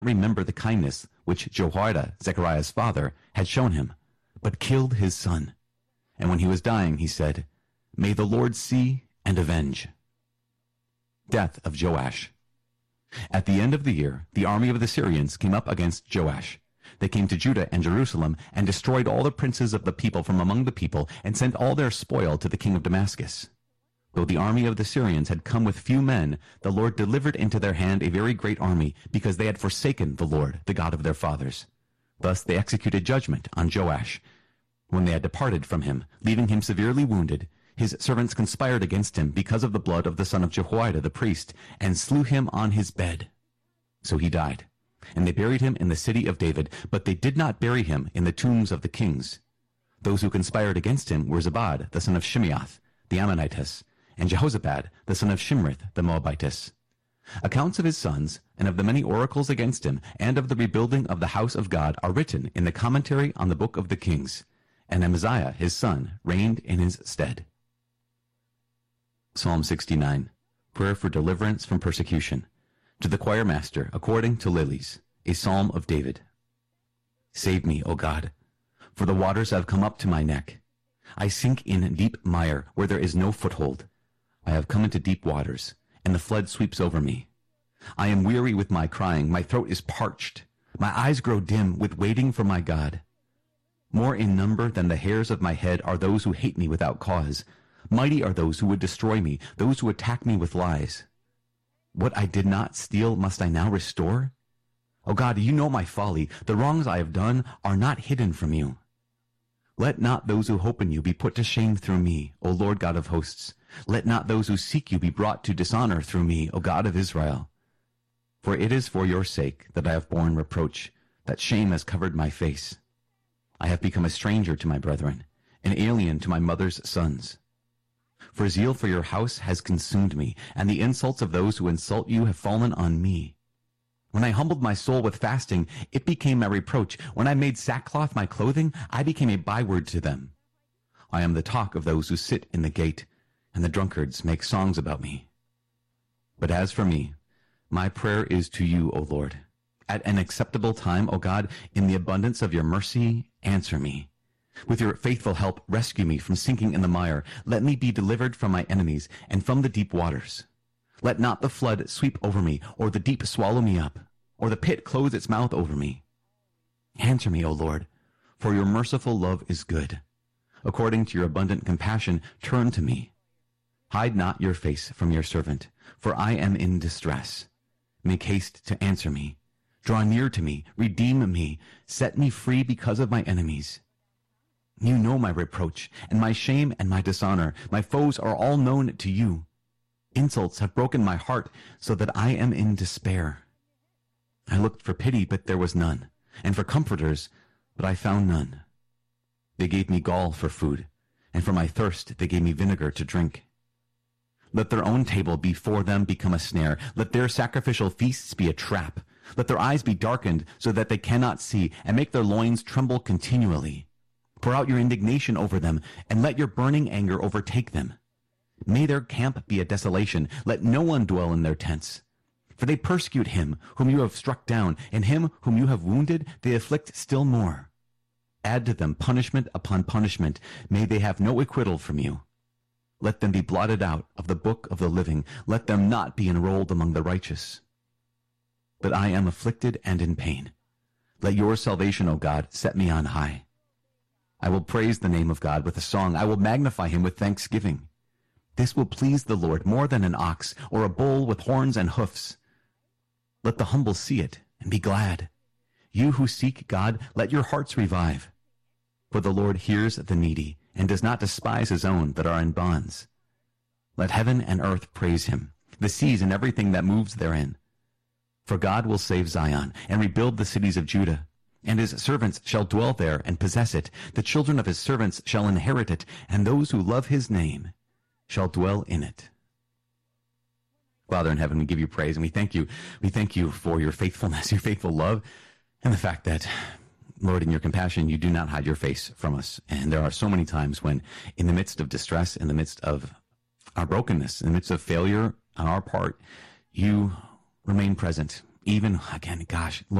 remember the kindness which Jehoiada, Zechariah's father, had shown him, but killed his son. And when he was dying, he said, May the Lord see and avenge. Death of Joash. At the end of the year, the army of the Syrians came up against Joash. They came to Judah and Jerusalem and destroyed all the princes of the people from among the people and sent all their spoil to the king of Damascus. Though the army of the Syrians had come with few men, the Lord delivered into their hand a very great army, because they had forsaken the Lord, the God of their fathers. Thus they executed judgment on Joash. When they had departed from him, leaving him severely wounded, his servants conspired against him because of the blood of the son of Jehoiada the priest, and slew him on his bed. So he died, and they buried him in the city of David, but they did not bury him in the tombs of the kings. Those who conspired against him were Zabad, the son of Shimeath, the Ammonitess, and Jehozabad, the son of Shimrith, the Moabitess. Accounts of his sons, and of the many oracles against him, and of the rebuilding of the house of God are written in the commentary on the book of the kings. And Amaziah, his son, reigned in his stead. Psalm 69. Prayer for deliverance from persecution. To the choir master, according to Lilies, a psalm of David. Save me, O God, for the waters have come up to my neck. I sink in deep mire where there is no foothold. I have come into deep waters, and the flood sweeps over me. I am weary with my crying, my throat is parched. My eyes grow dim with waiting for my God. More in number than the hairs of my head are those who hate me without cause. Mighty are those who would destroy me, those who attack me with lies. What I did not steal must I now restore? O God, you know my folly. The wrongs I have done are not hidden from you. Let not those who hope in you be put to shame through me, O Lord God of hosts. Let not those who seek you be brought to dishonor through me, O God of Israel. For it is for your sake that I have borne reproach, that shame has covered my face. I have become a stranger to my brethren, an alien to my mother's sons. For zeal for your house has consumed me, and the insults of those who insult you have fallen on me. When I humbled my soul with fasting, it became my reproach. When I made sackcloth my clothing, I became a byword to them. I am the talk of those who sit in the gate, and the drunkards make songs about me. But as for me, my prayer is to you, O Lord. At an acceptable time, O God, in the abundance of your mercy, answer me. With your faithful help, rescue me from sinking in the mire. Let me be delivered from my enemies and from the deep waters. Let not the flood sweep over me, or the deep swallow me up, or the pit close its mouth over me. Answer me, O Lord, for your merciful love is good. According to your abundant compassion, turn to me. Hide not your face from your servant, for I am in distress. Make haste to answer me. Draw near to me, redeem me, set me free because of my enemies. You know my reproach, and my shame and my dishonor. My foes are all known to you. Insults have broken my heart, so that I am in despair. I looked for pity, but there was none, and for comforters, but I found none. They gave me gall for food, and for my thirst they gave me vinegar to drink. Let their own table before them become a snare. Let their sacrificial feasts be a trap. Let their eyes be darkened, so that they cannot see, and make their loins tremble continually. Pour out your indignation over them, and let your burning anger overtake them. May their camp be a desolation. Let no one dwell in their tents. For they persecute him whom you have struck down, and him whom you have wounded they afflict still more. Add to them punishment upon punishment. May they have no acquittal from you. Let them be blotted out of the book of the living. Let them not be enrolled among the righteous. But I am afflicted and in pain. Let your salvation, O God, set me on high. I will praise the name of God with a song. I will magnify him with thanksgiving. This will please the Lord more than an ox or a bull with horns and hoofs. Let the humble see it and be glad. You who seek God, let your hearts revive. For the Lord hears the needy and does not despise his own that are in bonds. Let heaven and earth praise him, the seas and everything that moves therein. For God will save Zion and rebuild the cities of Judah. And his servants shall dwell there and possess it. The children of his servants shall inherit it, and those who love his name shall dwell in it. Father in heaven, we give you praise, and we thank you. We thank you for your faithfulness, your faithful love, and the fact that, Lord, in your compassion, you do not hide your face from us. And there are so many times when, in the midst of distress, in the midst of our brokenness, in the midst of failure on our part, you remain present, even again, gosh,